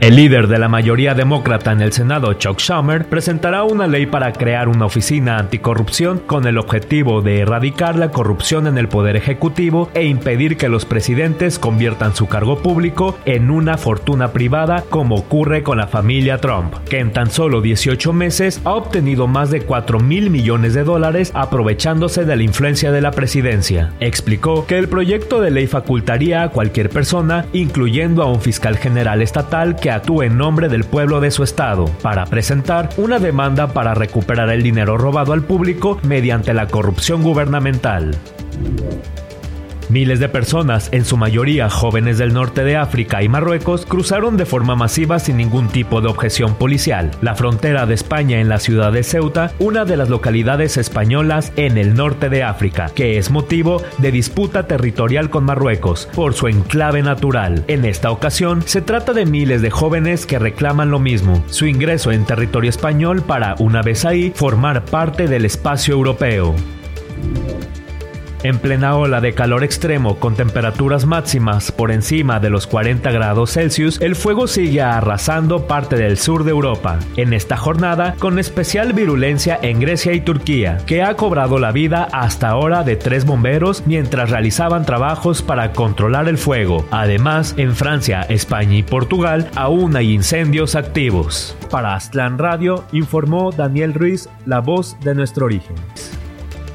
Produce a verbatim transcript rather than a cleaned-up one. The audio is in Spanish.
El líder de la mayoría demócrata en el Senado, Chuck Schumer, presentará una ley para crear una oficina anticorrupción con el objetivo de erradicar la corrupción en el poder ejecutivo e impedir que los presidentes conviertan su cargo público en una fortuna privada, como ocurre con la familia Trump, que en tan solo dieciocho meses ha obtenido más de cuatro mil millones de dólares aprovechándose de la influencia de la presidencia. Explicó que el proyecto de ley facultaría a cualquier persona, incluyendo a un fiscal general estatal, que actúe en nombre del pueblo de su estado, para presentar una demanda para recuperar el dinero robado al público mediante la corrupción gubernamental. Miles de personas, en su mayoría jóvenes del norte de África y Marruecos, cruzaron de forma masiva sin ningún tipo de objeción policial la frontera de España en la ciudad de Ceuta, una de las localidades españolas en el norte de África, que es motivo de disputa territorial con Marruecos por su enclave natural. En esta ocasión, se trata de miles de jóvenes que reclaman lo mismo: su ingreso en territorio español para, una vez ahí, formar parte del espacio europeo. En plena ola de calor extremo con temperaturas máximas por encima de los cuarenta grados Celsius, el fuego sigue arrasando parte del sur de Europa. En esta jornada, con especial virulencia en Grecia y Turquía, que ha cobrado la vida hasta ahora de tres bomberos mientras realizaban trabajos para controlar el fuego. Además, en Francia, España y Portugal aún hay incendios activos. Para Aztlán Radio, informó Daniel Ruiz, la voz de nuestro origen.